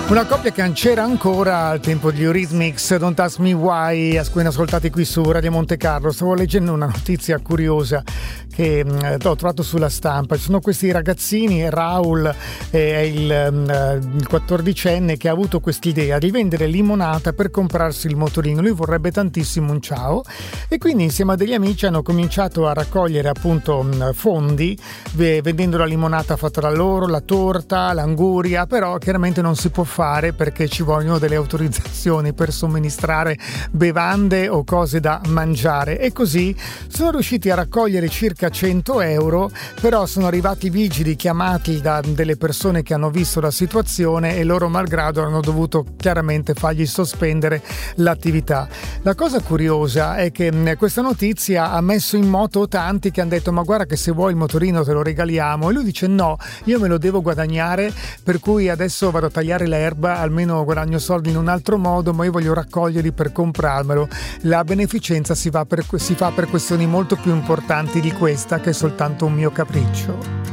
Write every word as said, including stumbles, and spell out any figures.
Una coppia che c'era ancora al tempo degli Eurythmics, Don't Ask Me Why, ascoltati qui su Radio Monte Carlo. Stavo leggendo una notizia curiosa che mh, ho trovato sulla stampa. Ci sono questi ragazzini, Raul eh, è il, mh, il quattordicenne che ha avuto quest'idea di vendere limonata per comprarsi il motorino. Lui vorrebbe tantissimo un Ciao e quindi insieme a degli amici hanno cominciato a raccogliere appunto mh, fondi v- vendendo la limonata fatta da loro, la torta, l'anguria, però chiaramente non si può fare perché ci vogliono delle autorizzazioni per somministrare bevande o cose da mangiare, e così sono riusciti a raccogliere circa cento euro, però sono arrivati i vigili chiamati da delle persone che hanno visto la situazione e loro malgrado hanno dovuto chiaramente fargli sospendere l'attività. La cosa curiosa è che mh, questa notizia ha messo in moto tanti che hanno detto: ma guarda che se vuoi il motorino te lo regaliamo, e lui dice no, io me lo devo guadagnare, per cui adesso vado a tagliare l'erba, almeno guadagno soldi in un altro modo, ma io voglio raccoglierli per comprarmelo. La beneficenza si, va per, si fa per questioni molto più importanti di questa, che è soltanto un mio capriccio.